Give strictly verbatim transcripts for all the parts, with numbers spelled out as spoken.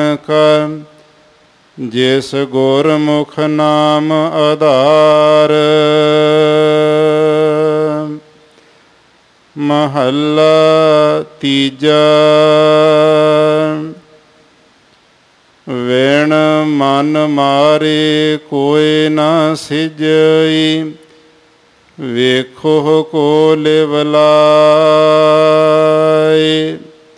ਨਾਨਕ ਜਿਸ ਗੁਰਮੁਖ ਨਾਮ ਆਧਾਰ। ਮਹੱਲਾ ਤੀਜਾ। ਵਿਣ ਮਨ ਮਾਰੇ ਕੋਇ ਨਾ ਸਿਜਈ, ਵੇਖੋ ਕੋ ਲਿਵ ਲਾਇ।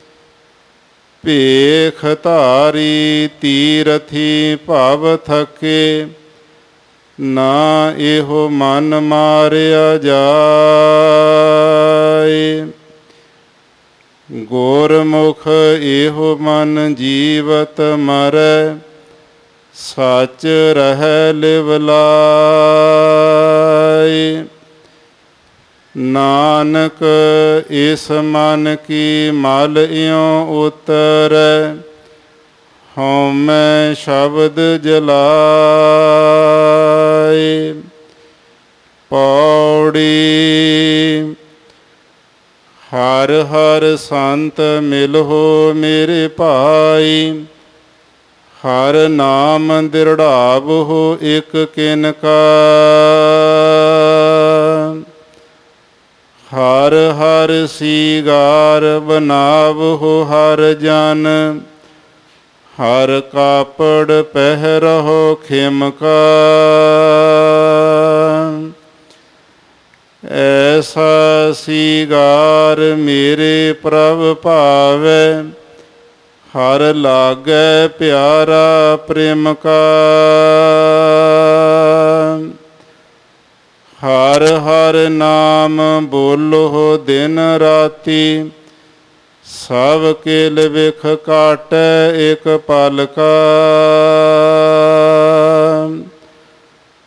ਭੇਖ ਧਾਰੀ ਤੀਰਥੀ ਭਵ ਥਕੇ, ਨਾ ਇਹੋ ਮਨ ਮਾਰਿਆ ਜਾਏ। ਗੁਰਮੁਖ ਇਹੋ ਮਨ ਜੀਵਤ ਮਰੈ, ਸੱਚ ਰਹਿ ਲਿਵ ਲਾਇ। ਨਾਨਕ ਇਸ ਮਨ ਕੀ ਮਲ ਇਉ ਉਤਰੈ, ਹਉਮੈ ਸ਼ਬਦ ਜਲਾਇ। ਪੌੜੀ। ਹਰ ਹਰ ਸੰਤ ਮਿਲਹੁ ਮੇਰੇ ਭਾਈ, ਹਰ ਨਾਮ ਦ੍ਰਿੜਾਵਹੁ ਇਕ ਕਿਨਕਾ। ਹਰ ਹਰ ਸੀਗਾਰ ਬਨਾਵਹੁ ਹਰ ਜਨ, ਹਰ ਕਾਪੜ ਪਹਿਰਹੁ ਖਿਮਕਾ। ਐਸਾ ਸੀਗਾਰ ਮੇਰੇ ਪ੍ਰਭ ਭਾਵੈ, ਹਰ ਲਾਗੈ ਪਿਆਰਾ ਪ੍ਰੇਮ ਕਾ। ਹਰ ਹਰ ਨਾਮ ਬੋਲੋ ਦਿਨ ਰਾਤੀ, ਸਭ ਕਿਲ ਵਿਖ ਕਾਟੈ ਇਕ ਪਲ ਕਾ।